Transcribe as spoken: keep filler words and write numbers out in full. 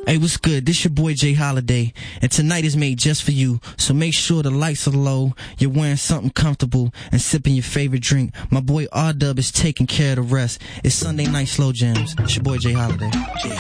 Hey, what's good? This your boy Jay Holiday, and tonight is made just for you. So make sure the lights are low, you're wearing something comfortable, and sipping your favorite drink. My boy R-Dub is taking care of the rest. It's Sunday Night Slow Jams. It's your boy Jay Holiday. Jay